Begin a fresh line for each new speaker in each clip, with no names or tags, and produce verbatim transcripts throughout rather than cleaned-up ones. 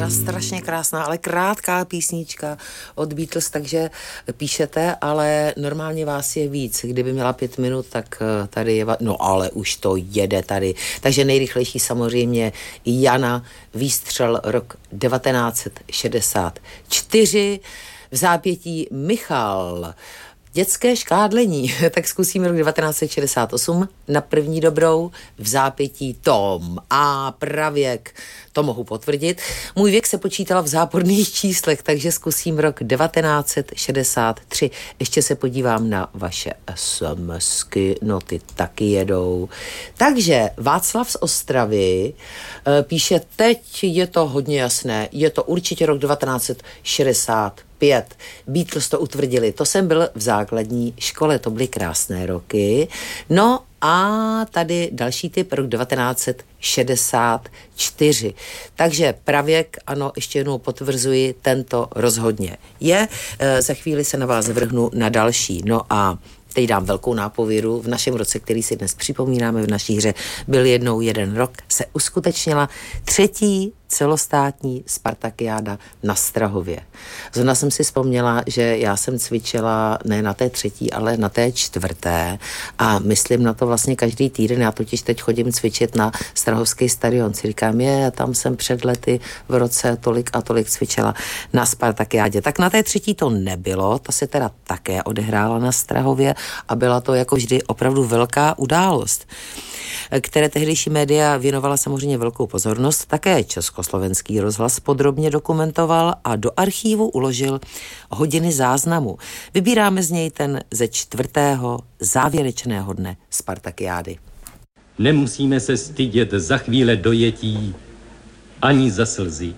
jedna strašně krásná, ale krátká písnička od Beatles, takže píšete, ale normálně vás je víc. Kdyby měla pět minut, tak tady je... No ale už to jede tady. Takže nejrychlejší samozřejmě Jana, výstřel rok devatenáct šedesát čtyři, v zápětí Michal. Dětské škádlení, tak zkusíme rok devatenáct šedesát osm na první dobrou, v zápětí Tom a pravěk, to mohu potvrdit. Můj věk se počítal v záporných číslech, takže zkusím rok devatenáct šedesát tři. Ještě se podívám na vaše SMSky, no ty taky jedou. Takže Václav z Ostravy píše, teď je to hodně jasné, je to určitě rok devatenáct šedesát pět. Beatles to utvrdili. To jsem byl v základní škole, to byly krásné roky. No a tady další typ, rok devatenáct šedesát čtyři. Takže pravěk, ano, ještě jednou potvrzuji, tento rozhodně je. E, za chvíli se na vás vrhnu na další. No a teď dám velkou nápovědu. V našem roce, který si dnes připomínáme v naší hře, byl jednou jeden rok, se uskutečnila třetí celostátní Spartakiáda na Strahově. Zrovna jsem si vzpomněla, že já jsem cvičila ne na té třetí, ale na té čtvrté a myslím na to vlastně každý týden. Já totiž teď chodím cvičit na Strahovský stadion. Si říkám, je, tam jsem před lety v roce tolik a tolik cvičila na Spartakiádě. Tak na té třetí to nebylo, ta se teda také odehrála na Strahově a byla to jako vždy opravdu velká událost, které tehdejší média věnovala samozřejmě velkou pozornost. Také Československý rozhlas podrobně dokumentoval a do archívu uložil hodiny záznamu. Vybíráme z něj ten ze čtvrtého závěrečného dne Spartakiády.
Nemusíme se stydět za chvíle dojetí ani za slzy.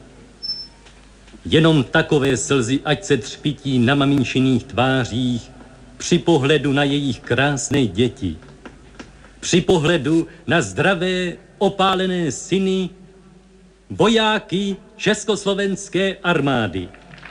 Jenom takové slzy, ať se třpití na maminčiných tvářích při pohledu na jejich krásné děti. Při pohledu na zdravé, opálené syny, vojáky Československé armády.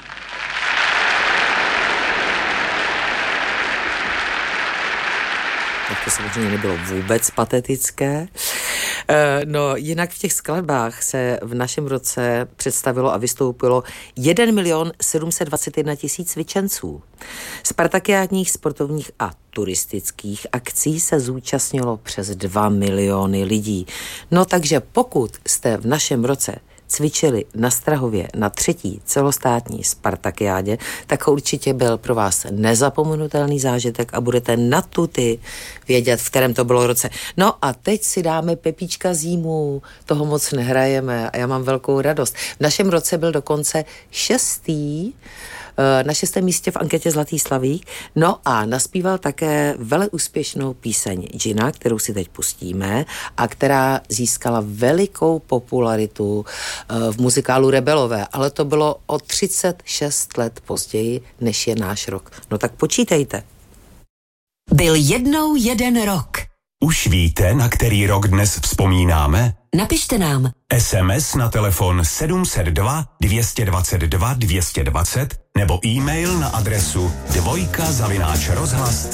Tak to samozřejmě nebylo vůbec patetické. No, jinak v těch skladbách se v našem roce představilo a vystoupilo jeden milion sedm set dvacet jedna tisíc cvičenců. Spartakiádních sportovních a turistických akcí se zúčastnilo přes dva miliony lidí. No takže pokud jste v našem roce cvičili na Strahově na třetí celostátní Spartakiádě, tak určitě byl pro vás nezapomenutelný zážitek a budete na tuty vědět, v kterém to bylo roce. No a teď si dáme Pepíčka Zímu, toho moc nehrajeme a já mám velkou radost. V našem roce byl dokonce šestý, na šestém místě v anketě Zlatý slavík, no a naspíval také veleúspěšnou píseň Gina, kterou si teď pustíme a která získala velikou popularitu v muzikálu Rebelové, ale to bylo o třicet šest let později, než je náš rok. No tak počítejte.
Byl jednou jeden rok.
Už víte, na který rok dnes vzpomínáme?
Napište nám.
es em es na telefon sedm set dva dvě dvacet dva dvě dvacet nebo e-mail na adresu dvojka zavináč rozhlas